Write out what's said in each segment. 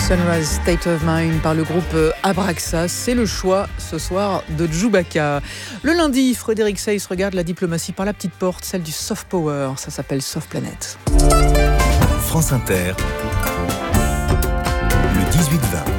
Sunrise State of Mind par le groupe Abraxas. C'est le choix ce soir de Djoubaka. Le lundi, Frédéric Seyss regarde la diplomatie par la petite porte, celle du soft power. Ça s'appelle Soft Planet. France Inter, le 18-20.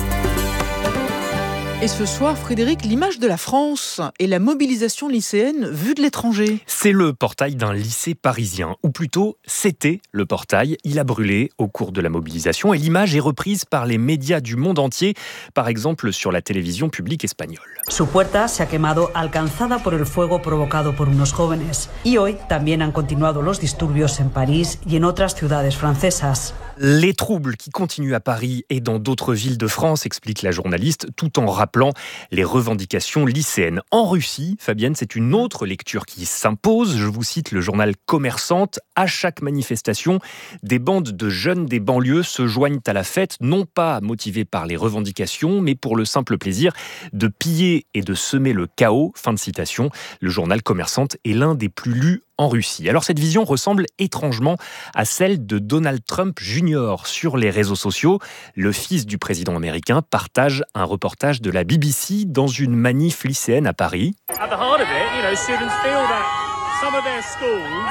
Et ce soir, Frédéric, l'image de la France et la mobilisation lycéenne vue de l'étranger. C'est le portail d'un lycée parisien, ou plutôt c'était le portail. Il a brûlé au cours de la mobilisation et l'image est reprise par les médias du monde entier, par exemple sur la télévision publique espagnole. Su puerta se ha quemado alcanzada por el fuego provocado por unos jóvenes. Y hoy también han continuado los disturbios en París y en otras ciudades francesas. Les troubles qui continuent à Paris et dans d'autres villes de France, explique la journaliste, tout en rappelant les revendications lycéennes. En Russie, Fabienne, c'est une autre lecture qui s'impose. Je vous cite le journal Commerçante. À chaque manifestation, des bandes de jeunes des banlieues se joignent à la fête, non pas motivés par les revendications, mais pour le simple plaisir de piller et de semer le chaos. Fin de citation. Le journal Commerçante est l'un des plus lus en Russie. Alors cette vision ressemble étrangement à celle de Donald Trump Jr. sur les réseaux sociaux. Le fils du président américain partage un reportage de la BBC dans une manif lycéenne à Paris. At the heart of it, students feel that some of their schools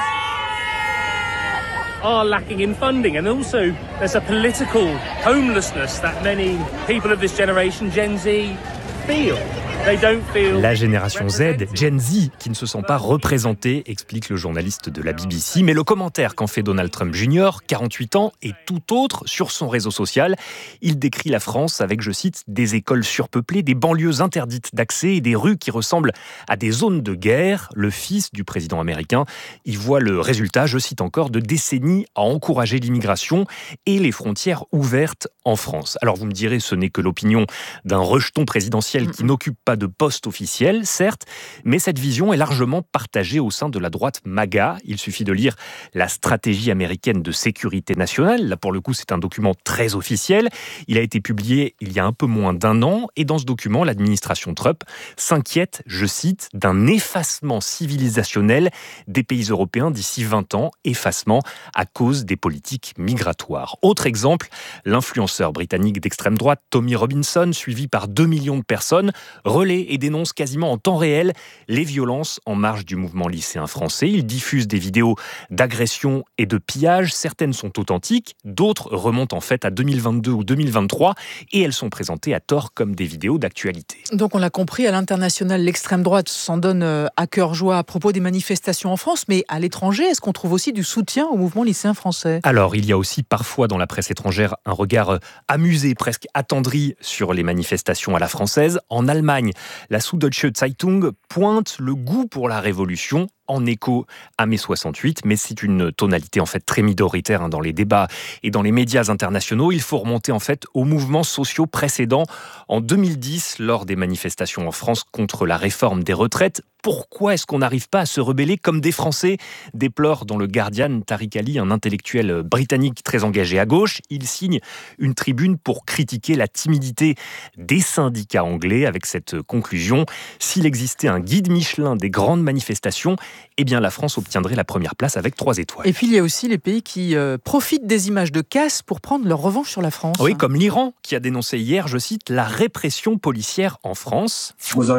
are lacking in funding, and also there's a political homelessness that many people of this generation, Gen Z, feel. La génération Z, Gen Z, qui ne se sent pas représentée, explique le journaliste de la BBC. Mais le commentaire qu'en fait Donald Trump Jr., 48 ans, est tout autre sur son réseau social. Il décrit la France avec, je cite, des écoles surpeuplées, des banlieues interdites d'accès et des rues qui ressemblent à des zones de guerre. Le fils du président américain y voit le résultat, je cite encore, de décennies à encourager l'immigration et les frontières ouvertes en France. Alors vous me direz, ce n'est que l'opinion d'un rejeton présidentiel qui n'occupe pas de poste officiel, certes, mais cette vision est largement partagée au sein de la droite MAGA. Il suffit de lire la stratégie américaine de sécurité nationale. Là, pour le coup, c'est un document très officiel. Il a été publié il y a un peu moins d'un an. Et dans ce document, l'administration Trump s'inquiète, je cite, d'un effacement civilisationnel des pays européens d'ici 20 ans. Effacement à cause des politiques migratoires. Autre exemple, l'influenceur britannique d'extrême droite Tommy Robinson, suivi par 2 millions de personnes, relaie et dénonce quasiment en temps réel les violences en marge du mouvement lycéen français. Il diffuse des vidéos d'agressions et de pillages. Certaines sont authentiques, d'autres remontent en fait à 2022 ou 2023 et elles sont présentées à tort comme des vidéos d'actualité. Donc on l'a compris, à l'international, l'extrême droite s'en donne à cœur joie à propos des manifestations en France, mais à l'étranger, est-ce qu'on trouve aussi du soutien au mouvement lycéen français ? Alors, il y a aussi parfois dans la presse étrangère un regard amusé, presque attendri sur les manifestations à la française. En Allemagne, la Süddeutsche Zeitung pointe le goût pour la révolution en écho à mai 68, mais c'est une tonalité en fait très minoritaire dans les débats et dans les médias internationaux. Il faut remonter en fait aux mouvements sociaux précédents. En 2010, lors des manifestations en France contre la réforme des retraites, pourquoi est-ce qu'on n'arrive pas à se rebeller comme des Français, déplore dans le Guardian Tariq Ali, un intellectuel britannique très engagé à gauche. Il signe une tribune pour critiquer la timidité des syndicats anglais avec cette conclusion: s'il existait un guide Michelin des grandes manifestations, eh bien la France obtiendrait la première place avec 3 étoiles. Et puis il y a aussi les pays qui profitent des images de casse pour prendre leur revanche sur la France. Oui, comme l'Iran, qui a dénoncé hier, je cite, la répression policière en France.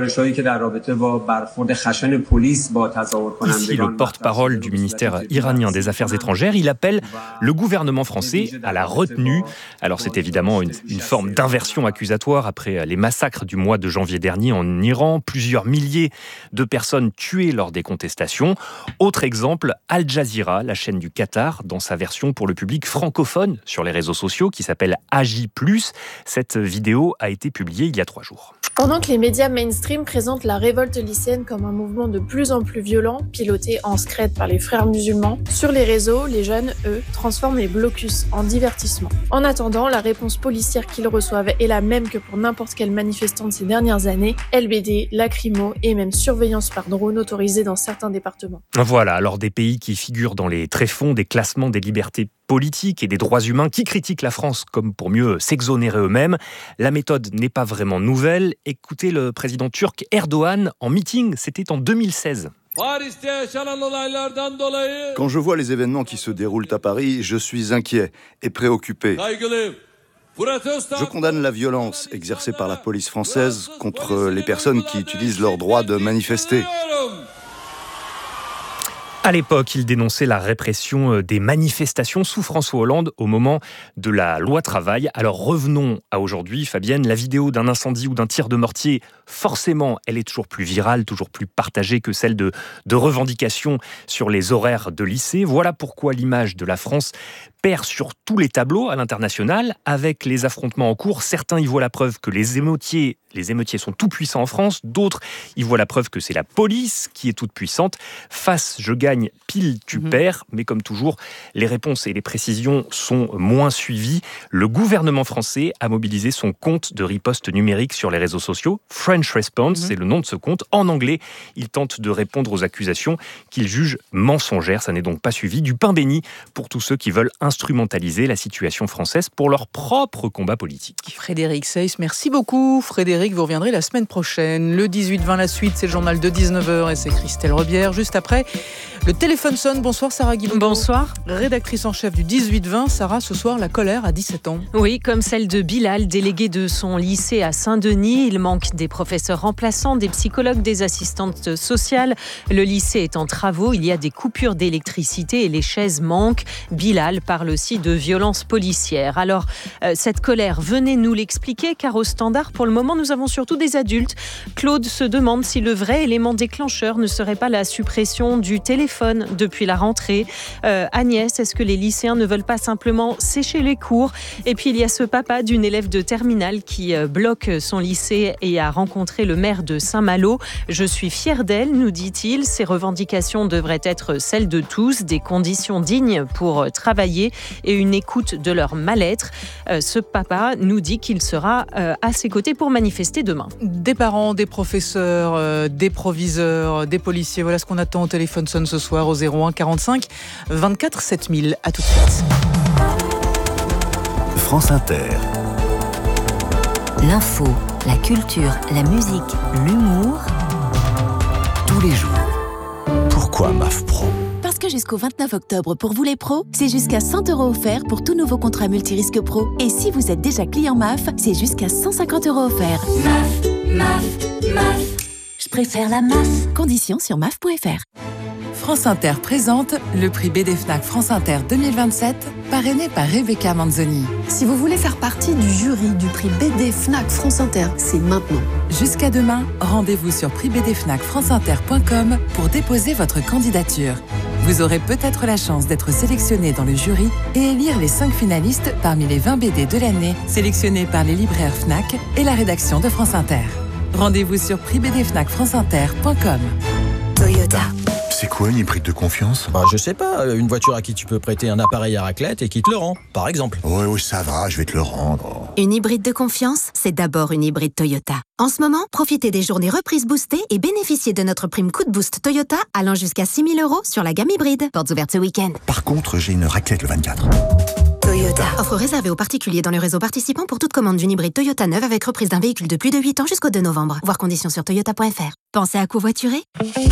Ici, le porte-parole du ministère iranien des Affaires étrangères, il appelle le gouvernement français à la retenue. Alors c'est évidemment une forme d'inversion accusatoire après les massacres du mois de janvier dernier en Iran. Plusieurs milliers de personnes tuées lors des contestations. Autre exemple, Al Jazeera, la chaîne du Qatar, dans sa version pour le public francophone sur les réseaux sociaux qui s'appelle AJ+. Cette vidéo a été publiée il y a 3 jours. Pendant que les médias mainstream présentent la révolte lycéenne comme un mouvement de plus en plus violent, piloté en secret par les frères musulmans, sur les réseaux, les jeunes, eux, transforment les blocus en divertissement. En attendant, la réponse policière qu'ils reçoivent est la même que pour n'importe quel manifestant de ces dernières années, LBD, lacrymo et même surveillance par drone autorisée dans certains départements. Voilà, alors des pays qui figurent dans les tréfonds des classements des libertés politiques et des droits humains, qui critiquent la France comme pour mieux s'exonérer eux-mêmes. La méthode n'est pas vraiment nouvelle. Écoutez le président turc Erdogan en meeting, c'était en 2016. Quand je vois les événements qui se déroulent à Paris, je suis inquiet et préoccupé. Je condamne la violence exercée par la police française contre les personnes qui utilisent leur droit de manifester. À l'époque, il dénonçait la répression des manifestations sous François Hollande au moment de la loi travail. Alors revenons à aujourd'hui, Fabienne. La vidéo d'un incendie ou d'un tir de mortier, forcément, elle est toujours plus virale, toujours plus partagée que celle de revendications sur les horaires de lycée. Voilà pourquoi l'image de la France perd sur tous les tableaux à l'international. Avec les affrontements en cours, certains y voient la preuve que les émeutiers sont tout puissants en France. D'autres y voient la preuve que c'est la police qui est toute puissante. Face, je gagne, pile, tu perds. Mais comme toujours, les réponses et les précisions sont moins suivies. Le gouvernement français a mobilisé son compte de riposte numérique sur les réseaux sociaux. French Response, c'est le nom de ce compte. En anglais, il tente de répondre aux accusations qu'il juge mensongères. Ça n'est donc pas suivi. Du pain béni pour tous ceux qui veulent instrumentaliser la situation française pour leur propre combat politique. Frédéric Seyss, merci beaucoup. Frédéric, vous reviendrez la semaine prochaine. Le 18-20, la suite, c'est le journal de 19h et c'est Christelle Rebière. Juste après, le téléphone sonne. Bonsoir Sarah Guilbaud. Bonsoir. Rédactrice en chef du 18-20. Sarah, ce soir, la colère à 17 ans. Oui, comme celle de Bilal, délégué de son lycée à Saint-Denis. Il manque des professeurs remplaçants, des psychologues, des assistantes sociales. Le lycée est en travaux. Il y a des coupures d'électricité et les chaises manquent. Bilal parle aussi de violences policières. Alors, cette colère, venez nous l'expliquer, car au Standard, pour le moment, nous avons surtout des adultes. Claude se demande si le vrai élément déclencheur ne serait pas la suppression du téléphone depuis la rentrée. Agnès, est-ce que les lycéens ne veulent pas simplement sécher les cours ? Et puis, il y a ce papa d'une élève de terminale qui bloque son lycée et a rencontré le maire de Saint-Malo. Je suis fier d'elle, nous dit-il. Ces revendications devraient être celles de tous, des conditions dignes pour travailler et une écoute de leur mal-être. Ce papa nous dit qu'il sera à ses côtés pour manifester demain. Des parents, des professeurs, des proviseurs, des policiers, voilà ce qu'on attend au téléphone sonne ce soir au 01 45 24 7000. À tout de suite. France Inter. L'info, la culture, la musique, l'humour. Tous les jours. Pourquoi MAF Pro ? Parce que jusqu'au 29 octobre, pour vous les pros, c'est jusqu'à 100 € offerts pour tout nouveau contrat multirisque pro. Et si vous êtes déjà client MAF, c'est jusqu'à 150 € offerts. MAF. Je préfère la MAF. Conditions sur maf.fr. France Inter présente le prix BD Fnac France Inter 2027, parrainé par Rebecca Manzoni. Si vous voulez faire partie du jury du prix BD Fnac France Inter, c'est maintenant. Jusqu'à demain, rendez-vous sur prixbdfnacfranceinter.com pour déposer votre candidature. Vous aurez peut-être la chance d'être sélectionné dans le jury et élire les 5 finalistes parmi les 20 BD de l'année, sélectionnés par les libraires Fnac et la rédaction de France Inter. Rendez-vous sur prixbdfnacfranceinter.com. Toyota. C'est quoi une hybride de confiance ? Je sais pas, une voiture à qui tu peux prêter un appareil à raclette et qui te le rend, par exemple. Oui, ça va, je vais te le rendre. Une hybride de confiance, c'est d'abord une hybride Toyota. En ce moment, profitez des journées reprises boostées et bénéficiez de notre prime coup de boost Toyota allant jusqu'à 6 000 € sur la gamme hybride. Portes ouvertes ce week-end. Par contre, j'ai une raclette le 24. Toyota. Offre réservée aux particuliers dans le réseau participant pour toute commande d'une hybride Toyota neuve avec reprise d'un véhicule de plus de 8 ans jusqu'au 2 novembre. Voir conditions sur toyota.fr. Pensez à covoiturer ?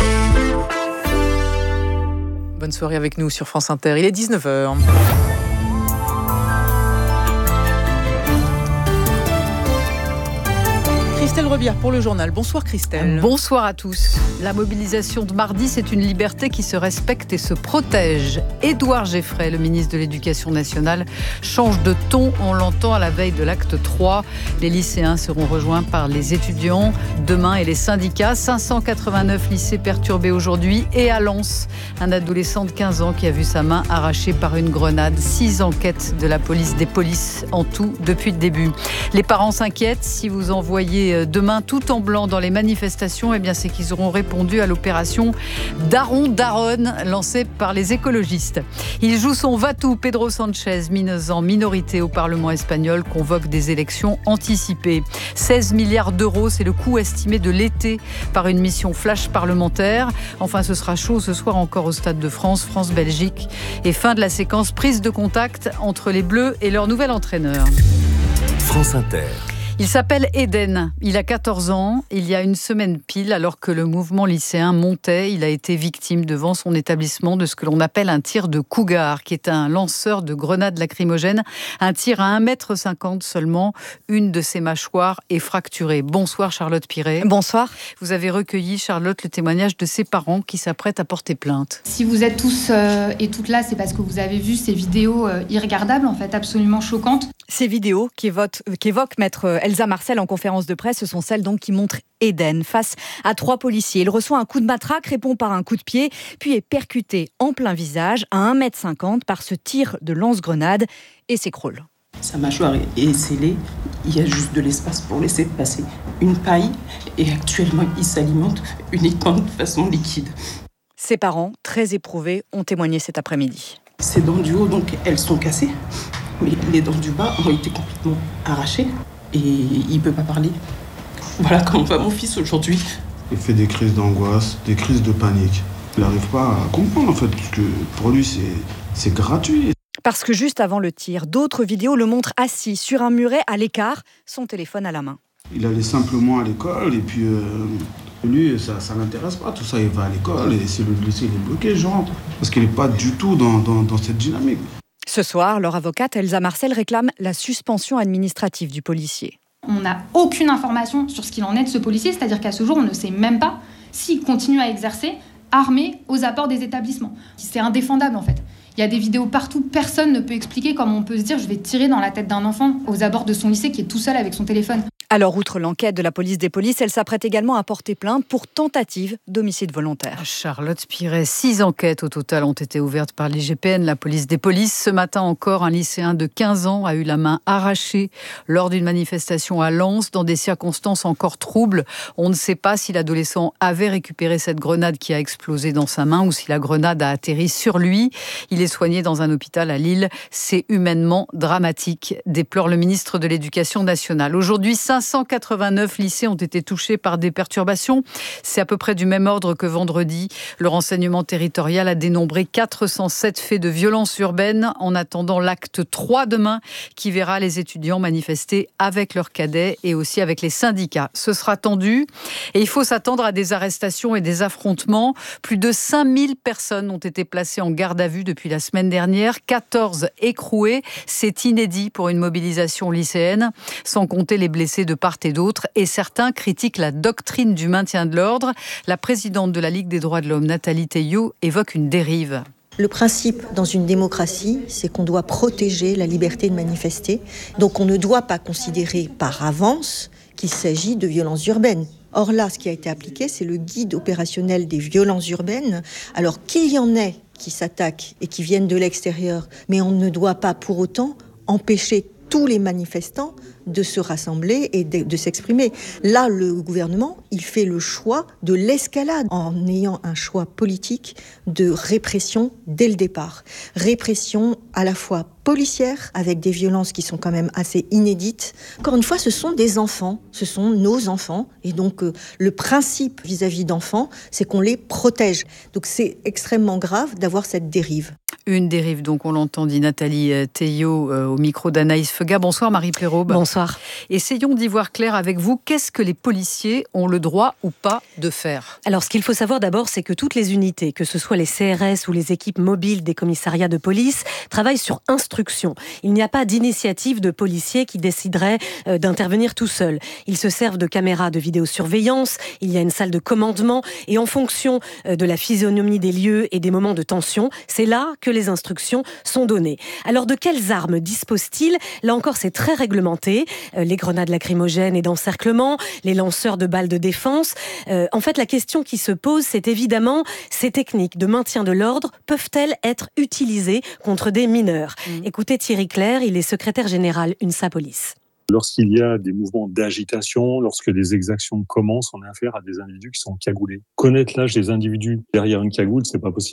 Bonne soirée avec nous sur France Inter. Il est 19h. Christelle Rebière pour le journal. Bonsoir Christelle. Bonsoir à tous. La mobilisation de mardi, c'est une liberté qui se respecte et se protège. Édouard Geffray, le ministre de l'Éducation nationale, change de ton. On l'entend à la veille de l'acte 3. Les lycéens seront rejoints par les étudiants demain et les syndicats. 589 lycées perturbés aujourd'hui. Et à Lens, un adolescent de 15 ans qui a vu sa main arrachée par une grenade. 6 enquêtes de la police, des polices en tout depuis le début. Les parents s'inquiètent. Si vous envoyez demain tout en blanc dans les manifestations, eh bien c'est qu'ils auront répondu à l'opération Daron-Daronne lancée par les écologistes. Il joue son va-tout. Pedro Sanchez, en minorité au Parlement espagnol, convoque des élections anticipées. 16 milliards d'euros, c'est le coût estimé de l'été par une mission flash parlementaire. Enfin, ce sera chaud ce soir encore au Stade de France, France-Belgique. Et fin de la séquence prise de contact entre les Bleus et leur nouvel entraîneur. France Inter. Il s'appelle Eden, il a 14 ans. Il y a une semaine pile, alors que le mouvement lycéen montait, il a été victime devant son établissement de ce que l'on appelle un tir de cougar, qui est un lanceur de grenades lacrymogènes. Un tir à 1,50 m seulement. Une de ses mâchoires est fracturée. Bonsoir Charlotte Piret. Bonsoir. Vous avez recueilli, Charlotte, le témoignage de ses parents qui s'apprêtent à porter plainte. Si vous êtes tous et toutes là, c'est parce que vous avez vu ces vidéos irregardables, en fait, absolument choquantes. Ces vidéos qu'évoque maître Elsa Marcel en conférence de presse, ce sont celles donc qui montrent Eden face à 3 policiers. Il reçoit un coup de matraque, répond par un coup de pied, puis est percuté en plein visage à 1,50 m par ce tir de lance-grenade et s'écroule. Sa mâchoire est scellée, il y a juste de l'espace pour laisser passer une paille et actuellement il s'alimente uniquement de façon liquide. Ses parents, très éprouvés, ont témoigné cet après-midi. Ses dents du haut, donc, elles sont cassées, mais les dents du bas ont été complètement arrachées et il ne peut pas parler. Voilà comment va mon fils aujourd'hui. Il fait des crises d'angoisse, des crises de panique. Il n'arrive pas à comprendre en fait, parce que pour lui c'est gratuit. Parce que juste avant le tir, d'autres vidéos le montrent assis sur un muret à l'écart, son téléphone à la main. Il allait simplement à l'école et puis lui ça l'intéresse pas tout ça, il va à l'école et si le lycée il est bloqué, je rentre. Parce qu'il n'est pas du tout dans cette dynamique. Ce soir, leur avocate Elsa Marcel réclame la suspension administrative du policier. On n'a aucune information sur ce qu'il en est de ce policier, c'est-à-dire qu'à ce jour, on ne sait même pas s'il continue à exercer armé aux abords des établissements. C'est indéfendable en fait. Il y a des vidéos partout, personne ne peut expliquer comment on peut se dire je vais tirer dans la tête d'un enfant aux abords de son lycée qui est tout seul avec son téléphone. Alors, outre l'enquête de la police des polices, elle s'apprête également à porter plainte pour tentative d'homicide volontaire. Charlotte Piret, 6 enquêtes au total ont été ouvertes par l'IGPN, la police des polices. Ce matin encore, un lycéen de 15 ans a eu la main arrachée lors d'une manifestation à Lens, dans des circonstances encore troubles. On ne sait pas si l'adolescent avait récupéré cette grenade qui a explosé dans sa main ou si la grenade a atterri sur lui. Il est soigné dans un hôpital à Lille. C'est humainement dramatique, déplore le ministre de l'Éducation nationale. Aujourd'hui, 589 lycées ont été touchés par des perturbations. C'est à peu près du même ordre que vendredi. Le renseignement territorial a dénombré 407 faits de violence urbaine en attendant l'acte 3 demain qui verra les étudiants manifester avec leurs cadets et aussi avec les syndicats. Ce sera tendu et il faut s'attendre à des arrestations et des affrontements. Plus de 5000 personnes ont été placées en garde à vue depuis la semaine dernière, 14 écroués. C'est inédit pour une mobilisation lycéenne, sans compter les blessés de part et d'autre. Et certains critiquent la doctrine du maintien de l'ordre. La présidente de la Ligue des droits de l'homme, Nathalie Théiot, évoque une dérive. Le principe dans une démocratie, c'est qu'on doit protéger la liberté de manifester. Donc on ne doit pas considérer par avance qu'il s'agit de violences urbaines. Or là, ce qui a été appliqué, c'est le guide opérationnel des violences urbaines. Alors qu'il y en ait qui s'attaquent et qui viennent de l'extérieur, mais on ne doit pas pour autant empêcher tous les manifestants de se rassembler et de s'exprimer. Là, le gouvernement, il fait le choix de l'escalade en ayant un choix politique de répression dès le départ. Répression à la fois policière, avec des violences qui sont quand même assez inédites. Encore une fois, ce sont des enfants, ce sont nos enfants. Et donc, le principe vis-à-vis d'enfants, c'est qu'on les protège. Donc, c'est extrêmement grave d'avoir cette dérive. Une dérive, donc on l'entend, dit Nathalie Théiot au micro d'Anaïs Feuga. Bonsoir Marie Pléraube. Bonsoir. Essayons d'y voir clair avec vous. Qu'est-ce que les policiers ont le droit ou pas de faire ? Alors ce qu'il faut savoir d'abord, c'est que toutes les unités, que ce soit les CRS ou les équipes mobiles des commissariats de police, travaillent sur instruction. Il n'y a pas d'initiative de policiers qui décideraient d'intervenir tout seuls. Ils se servent de caméras de vidéosurveillance, il y a une salle de commandement et en fonction de la physionomie des lieux et des moments de tension, c'est là que les instructions sont données. Alors de quelles armes disposent-ils ? Là encore, c'est très réglementé. Les grenades lacrymogènes et d'encerclement, les lanceurs de balles de défense. En fait, la question qui se pose, c'est évidemment, ces techniques de maintien de l'ordre peuvent-elles être utilisées contre des mineurs ? Écoutez Thierry Clerc, il est secrétaire général UNSA Police. Lorsqu'il y a des mouvements d'agitation, lorsque des exactions commencent, on a affaire à des individus qui sont cagoulés. Connaître l'âge des individus derrière une cagoule, c'est pas possible.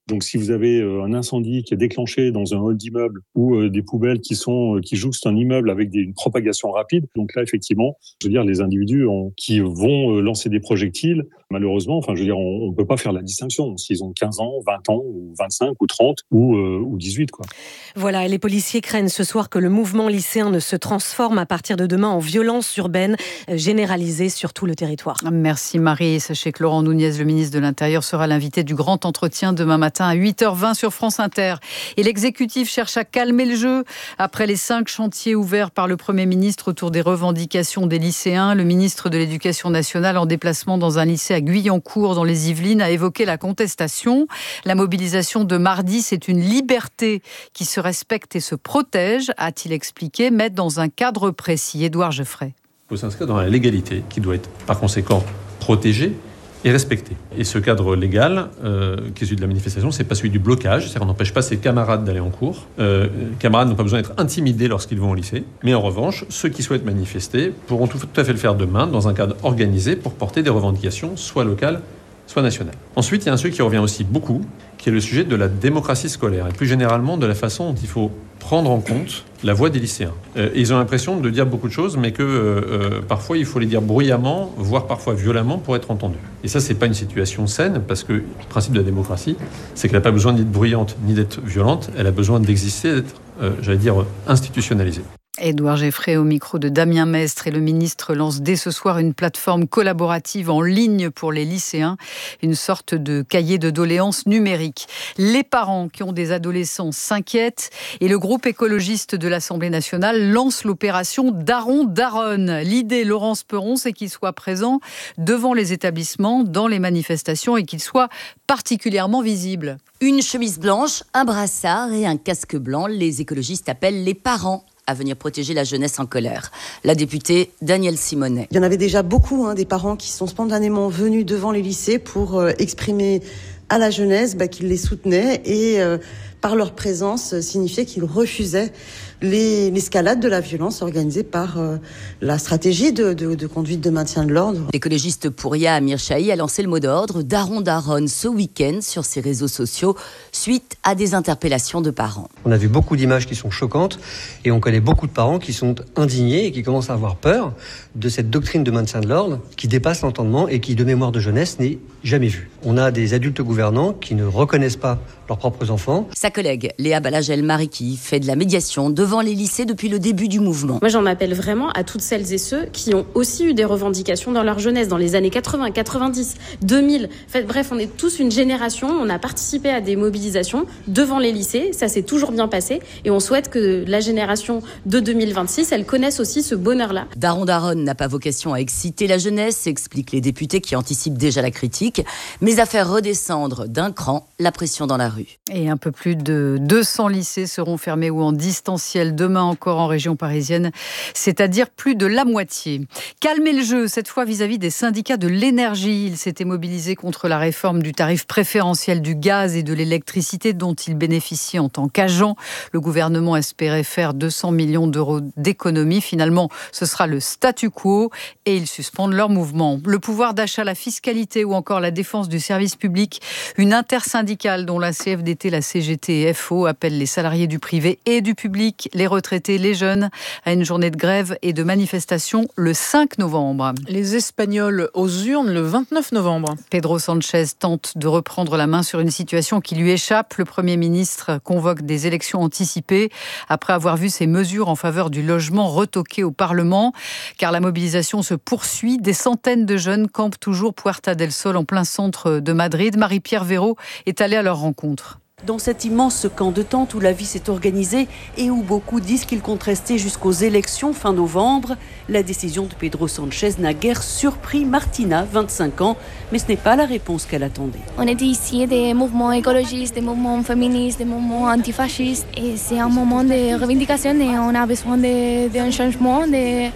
Donc si vous avez un incendie qui est déclenché dans un hall d'immeuble ou des poubelles qui jouxtent un immeuble avec une propagation rapide, donc là effectivement, je veux dire, les individus qui vont lancer des projectiles, malheureusement, on ne peut pas faire la distinction s'ils ont 15 ans, 20 ans, ou 25, ou 30, ou 18, quoi. Voilà, et les policiers craignent ce soir que le mouvement lycéen ne se transforme à partir de demain en violence urbaine généralisée sur tout le territoire. Merci Marie. Sachez que Laurent Nunez, le ministre de l'Intérieur, sera l'invité du grand entretien demain matin à 8h20 sur France Inter. Et l'exécutif cherche à calmer le jeu. Après les 5 chantiers ouverts par le Premier ministre autour des revendications des lycéens, le ministre de l'Éducation nationale, en déplacement dans un lycée à Guyancourt, dans les Yvelines, a évoqué la contestation. La mobilisation de mardi, c'est une liberté qui se respecte et se protège, a-t-il expliqué, mais dans un cadre précis. Édouard Geoffrey. Il faut s'inscrire dans la légalité, qui doit être par conséquent protégée et respectée. Et ce cadre légal, qui est celui de la manifestation, c'est pas celui du blocage, c'est-à-dire qu'on n'empêche pas ses camarades d'aller en cours. Les camarades n'ont pas besoin d'être intimidés lorsqu'ils vont au lycée. Mais en revanche, ceux qui souhaitent manifester pourront tout à fait le faire demain dans un cadre organisé pour porter des revendications, soit locales, soit nationales. Ensuite, il y a un sujet qui revient aussi beaucoup, qui est le sujet de la démocratie scolaire, et plus généralement de la façon dont il faut prendre en compte la voix des lycéens. Ils ont l'impression de dire beaucoup de choses, mais que parfois il faut les dire bruyamment, voire parfois violemment pour être entendus. Et ça, c'est pas une situation saine, parce que le principe de la démocratie, c'est qu'elle n'a pas besoin d'être bruyante ni d'être violente, elle a besoin d'exister, d'être, institutionnalisée. Édouard Geoffrey au micro de Damien Mestre, et le ministre lance dès ce soir une plateforme collaborative en ligne pour les lycéens, une sorte de cahier de doléances numérique. Les parents qui ont des adolescents s'inquiètent et le groupe écologiste de l'Assemblée nationale lance l'opération Daron Daronne. L'idée, Laurence Peron, c'est qu'il soit présent devant les établissements, dans les manifestations, et qu'il soit particulièrement visible. Une chemise blanche, un brassard et un casque blanc, les écologistes appellent les parents à venir protéger la jeunesse en colère. La députée Danielle Simonet. Il y en avait déjà beaucoup, des parents qui sont spontanément venus devant les lycées pour exprimer à la jeunesse qu'ils les soutenaient et par leur présence signifier qu'ils refusaient l'escalade de la violence organisée par la stratégie de conduite de maintien de l'ordre. L'écologiste Pouria Amir Chahi a lancé le mot d'ordre Daron Daronne ce week-end sur ses réseaux sociaux suite à des interpellations de parents. On a vu beaucoup d'images qui sont choquantes et on connaît beaucoup de parents qui sont indignés et qui commencent à avoir peur de cette doctrine de maintien de l'ordre qui dépasse l'entendement et qui, de mémoire de jeunesse, n'est jamais vue. On a des adultes gouvernants qui ne reconnaissent pas leurs propres enfants. Sa collègue Léa Balagel-Mariki fait de la médiation devant les lycées depuis le début du mouvement. Moi, j'en appelle vraiment à toutes celles et ceux qui ont aussi eu des revendications dans leur jeunesse, dans les années 80, 90, 2000. Bref, on est tous une génération, on a participé à des mobilisations devant les lycées, ça s'est toujours bien passé, et on souhaite que la génération de 2026, elle connaisse aussi ce bonheur-là. Daron Daronne n'a pas vocation à exciter la jeunesse, expliquent les députés qui anticipent déjà la critique, mais à faire redescendre d'un cran la pression dans la rue. Et un peu plus de 200 lycées seront fermés ou en distanciel demain encore en région parisienne, c'est-à-dire plus de la moitié. Calmer le jeu, cette fois vis-à-vis des syndicats de l'énergie. Ils s'étaient mobilisés contre la réforme du tarif préférentiel du gaz et de l'électricité dont ils bénéficient en tant qu'agents. Le gouvernement espérait faire 200 millions d'euros d'économies. Finalement, ce sera le statu quo et ils suspendent leur mouvement. Le pouvoir d'achat, la fiscalité ou encore la défense du service public. Une intersyndicale dont la CFDT, la CGT et FO appellent les salariés du privé et du public, les retraités, les jeunes, à une journée de grève et de manifestation le 5 novembre. Les Espagnols aux urnes le 29 novembre. Pedro Sánchez tente de reprendre la main sur une situation qui lui échappe. Le Premier ministre convoque des élections anticipées après avoir vu ses mesures en faveur du logement retoquées au Parlement. Car la mobilisation se poursuit. Des centaines de jeunes campent toujours Puerta del Sol en plein centre de Madrid. Marie-Pierre Véraud est allée à leur rencontre. Dans cet immense camp de tente où la vie s'est organisée et où beaucoup disent qu'il compte rester jusqu'aux élections fin novembre, la décision de Pedro Sánchez n'a guère surpris Martina, 25 ans, mais ce n'est pas la réponse qu'elle attendait. On était ici des mouvements écologistes, des mouvements féministes, des mouvements antifascistes, et c'est un moment de revendication et on a besoin d'un changement, de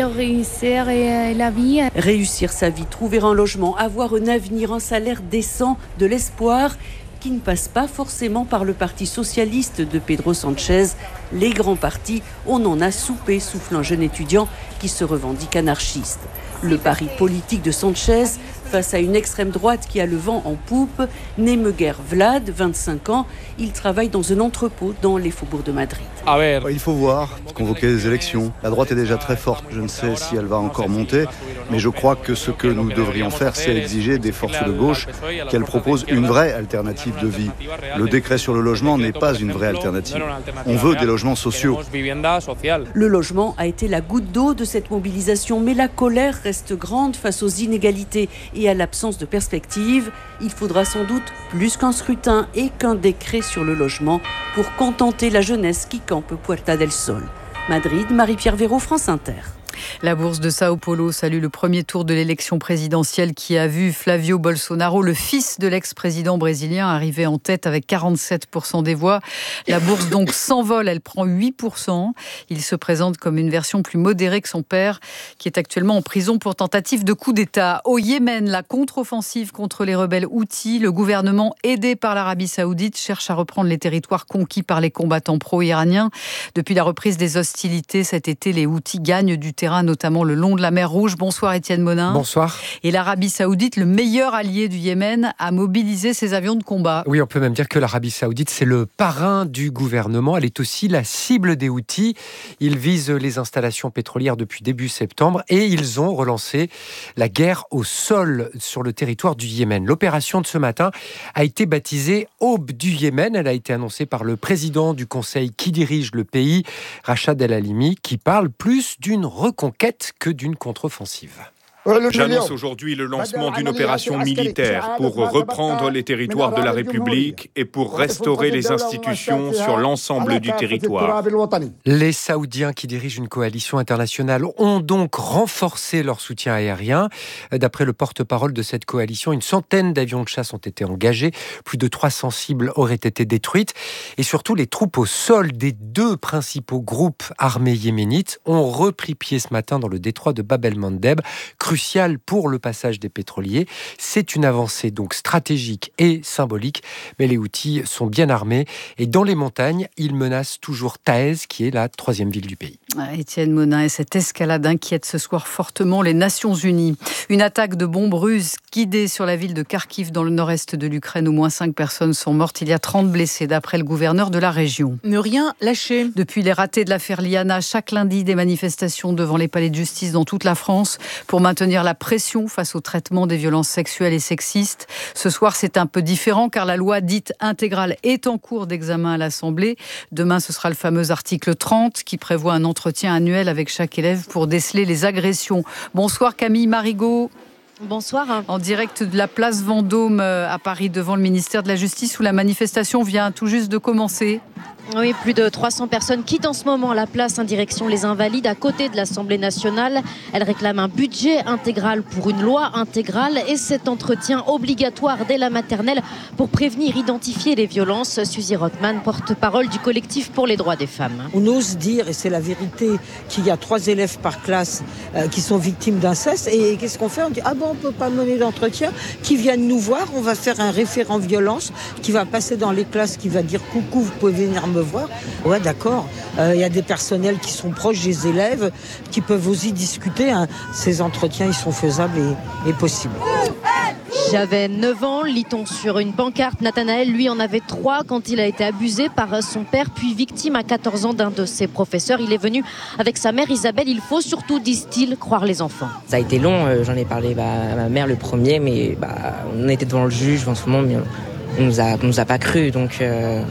prioriser la vie. Réussir sa vie, trouver un logement, avoir un avenir, un salaire décent, de l'espoir qui ne passe pas forcément par le parti socialiste de Pedro Sánchez. Les grands partis, on en a soupé, souffle un jeune étudiant qui se revendique anarchiste. Le pari politique de Sánchez, face à une extrême droite qui a le vent en poupe. Nemeguer Vlad, 25 ans, il travaille dans un entrepôt dans les faubourgs de Madrid. Il faut voir, convoquer des élections. La droite est déjà très forte, je ne sais si elle va encore monter, mais je crois que ce que nous devrions faire, c'est exiger des forces de gauche qu'elles proposent une vraie alternative de vie. Le décret sur le logement n'est pas une vraie alternative. On veut des logements sociaux. Le logement a été la goutte d'eau de cette mobilisation, mais la colère reste grande face aux inégalités et à l'absence de perspective. Il faudra sans doute plus qu'un scrutin et qu'un décret sur le logement pour contenter la jeunesse qui campe Puerta del Sol. Madrid, Marie-Pierre Véraud, France Inter. La bourse de Sao Paulo salue le premier tour de l'élection présidentielle qui a vu Flavio Bolsonaro, le fils de l'ex-président brésilien, arriver en tête avec 47% des voix. La bourse donc s'envole, elle prend 8%. Il se présente comme une version plus modérée que son père, qui est actuellement en prison pour tentative de coup d'État. Au Yémen, la contre-offensive contre les rebelles Houthis, le gouvernement aidé par l'Arabie Saoudite cherche à reprendre les territoires conquis par les combattants pro-iraniens. Depuis la reprise des hostilités cet été, les Houthis gagnent du terrain, notamment le long de la mer Rouge. Bonsoir Étienne Monin. Bonsoir. Et l'Arabie Saoudite, le meilleur allié du Yémen, a mobilisé ses avions de combat. Oui, on peut même dire que l'Arabie Saoudite, c'est le parrain du gouvernement. Elle est aussi la cible des Houthis. Ils visent les installations pétrolières depuis début septembre et ils ont relancé la guerre au sol sur le territoire du Yémen. L'opération de ce matin a été baptisée Aube du Yémen. Elle a été annoncée par le président du conseil qui dirige le pays, Rachad El Halimi, qui parle plus d'une reconquête que d'une contre-offensive. J'annonce aujourd'hui le lancement d'une opération militaire pour reprendre les territoires de la République et pour restaurer les institutions sur l'ensemble du territoire. Les Saoudiens qui dirigent une coalition internationale ont donc renforcé leur soutien aérien. D'après le porte-parole de cette coalition, une centaine d'avions de chasse ont été engagés, plus de 300 cibles auraient été détruites et surtout les troupes au sol des deux principaux groupes armés yéménites ont repris pied ce matin dans le détroit de Bab el-Mandeb, crucial pour le passage des pétroliers. C'est une avancée donc stratégique et symbolique, mais les Houthis sont bien armés et dans les montagnes, ils menacent toujours Taïz, qui est la 3e ville du pays. Étienne Monin, et cette escalade inquiète ce soir fortement les Nations Unies. Une attaque de bombes russes guidée sur la ville de Kharkiv dans le nord-est de l'Ukraine. Au moins 5 personnes sont mortes. Il y a 30 blessés d'après le gouverneur de la région. Ne rien lâcher. Depuis les ratés de l'affaire Liana, chaque lundi des manifestations devant les palais de justice dans toute la France pour maintenir la pression face au traitement des violences sexuelles et sexistes. Ce soir, c'est un peu différent car la loi dite intégrale est en cours d'examen à l'Assemblée. Demain, ce sera le fameux article 30 qui prévoit un entretien annuel avec chaque élève pour déceler les agressions. Bonsoir Camille Marigot. Bonsoir. En direct de la place Vendôme à Paris devant le ministère de la Justice où la manifestation vient tout juste de commencer. Oui, plus de 300 personnes quittent en ce moment la place en direction les Invalides à côté de l'Assemblée nationale. Elles réclament un budget intégral pour une loi intégrale et cet entretien obligatoire dès la maternelle pour prévenir, identifier les violences. Suzy Rothman, porte-parole du collectif pour les droits des femmes. On ose dire, et c'est la vérité, qu'il y a 3 élèves par classe qui sont victimes d'inceste. Et qu'est-ce qu'on fait? On dit, on ne peut pas mener d'entretien, qui viennent nous voir, on va faire un référent violence qui va passer dans les classes, qui va dire coucou, vous pouvez venir me voir. Ouais, d'accord. Y a des personnels qui sont proches des élèves, qui peuvent aussi discuter. Ces entretiens, ils sont faisables et possibles. J'avais 9 ans, lit-on sur une pancarte. Nathanaël, lui, en avait 3 quand il a été abusé par son père, puis victime à 14 ans d'un de ses professeurs. Il est venu avec sa mère Isabelle. Il faut surtout, disent-ils, croire les enfants. Ça a été long, j'en ai parlé à ma mère le premier, mais on était devant le juge, devant tout le monde, mais on nous a pas cru. Donc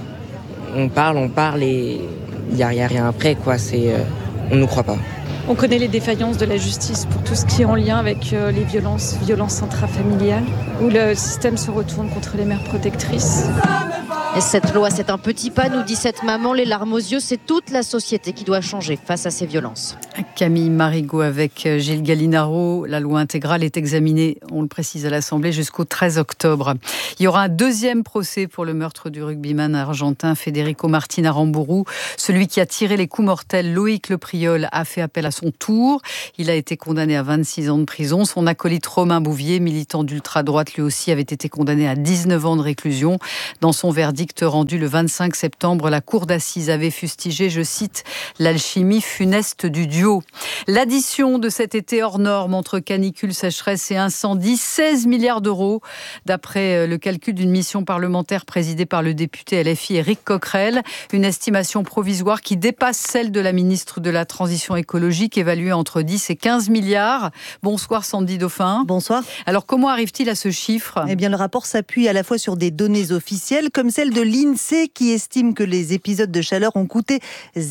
on parle et il n'y a rien après, quoi. On ne nous croit pas. On connaît les défaillances de la justice pour tout ce qui est en lien avec les violences intrafamiliales, où le système se retourne contre les mères protectrices. Et cette loi, c'est un petit pas, nous dit cette maman, les larmes aux yeux. C'est toute la société qui doit changer face à ces violences. Camille Marigot avec Gilles Gallinaro. La loi intégrale est examinée, on le précise, à l'Assemblée jusqu'au 13 octobre. Il y aura un 2e procès pour le meurtre du rugbyman argentin Federico Martin Aramburu. Celui qui a tiré les coups mortels, Loïc Le Priol, a fait appel à son tour. Il a été condamné à 26 ans de prison. Son acolyte Romain Bouvier, militant d'ultra-droite, lui aussi avait été condamné à 19 ans de réclusion. Dans son verdict rendu le 25 septembre, la cour d'assises avait fustigé, je cite, l'alchimie funeste du duo duo. L'addition de cet été hors norme entre canicule, sécheresse et incendie, 16 milliards d'euros, d'après le calcul d'une mission parlementaire présidée par le député LFI Éric Coquerel. Une estimation provisoire qui dépasse celle de la ministre de la Transition écologique, évaluée entre 10 et 15 milliards. Bonsoir Sandy Dauphin. Bonsoir. Alors comment arrive-t-il à ce chiffre ? Eh bien, le rapport s'appuie à la fois sur des données officielles, comme celle de l'INSEE qui estime que les épisodes de chaleur ont coûté